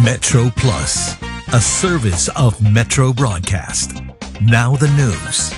Metro Plus, a service of Metro Broadcast. Now the news.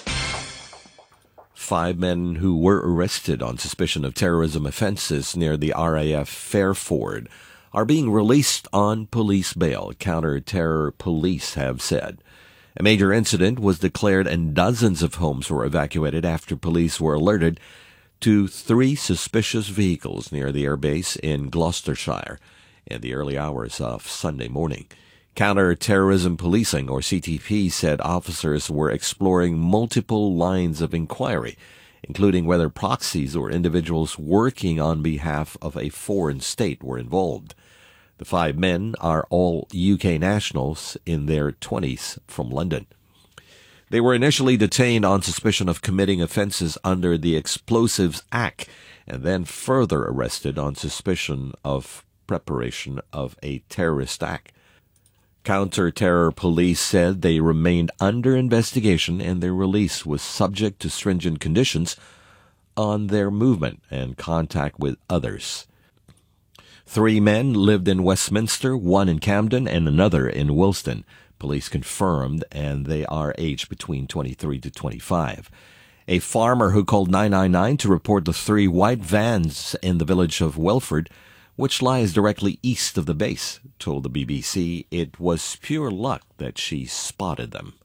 5 men who were arrested on suspicion of terrorism offenses near the RAF Fairford are being released on police bail, counter-terror police have said. A major incident was declared and dozens of homes were evacuated after police were alerted to 3 suspicious vehicles near the airbase in Gloucestershire in the early hours of Sunday morning. Counter-terrorism policing, or CTP, said officers were exploring multiple lines of inquiry, including whether proxies or individuals working on behalf of a foreign state were involved. The 5 men are all UK nationals in their 20s from London. They were initially detained on suspicion of committing offenses under the Explosives Act and then further arrested on suspicion of preparation of a terrorist act. Counter-terror police said they remained under investigation and their release was subject to stringent conditions on their movement and contact with others. 3 men lived in Westminster, 1 in Camden, and another in Wilston. Police confirmed, and they are aged between 23 to 25. A farmer who called 999 to report the 3 white vans in the village of Welford, which lies directly east of the base, told the BBC it was pure luck that she spotted them.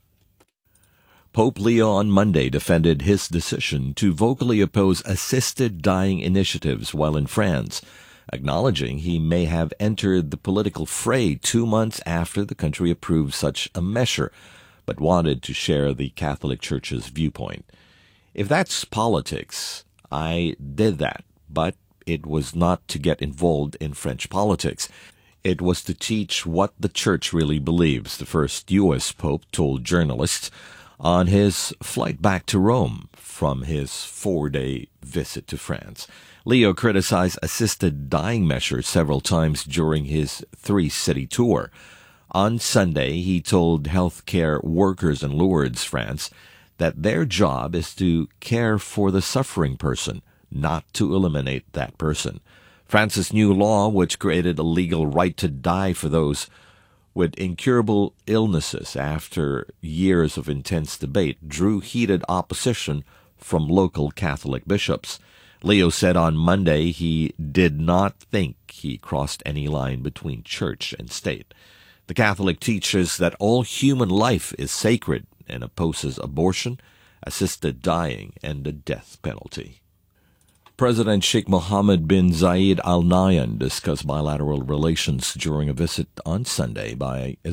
Pope Leo on Monday defended his decision to vocally oppose assisted dying initiatives while in France, acknowledging he may have entered the political fray 2 months after the country approved such a measure, but wanted to share the Catholic Church's viewpoint. If that's politics, I did that, but it was not to get involved in French politics. It was to teach what the Church really believes, the first U.S. Pope told journalists on his flight back to Rome from his 4-day visit to France. Leo criticized assisted dying measures several times during his 3-city tour. On Sunday, he told healthcare workers in Lourdes, France, that their job is to care for the suffering person, not to eliminate that person. France's new law, which created a legal right to die for those with incurable illnesses after years of intense debate, drew heated opposition from local Catholic bishops. Leo said on Monday he did not think he crossed any line between church and state. The Catholic teaches that all human life is sacred and opposes abortion, assisted dying, and the death penalty. President Sheikh Mohammed bin Zayed Al Nahyan discussed bilateral relations during a visit on Sunday by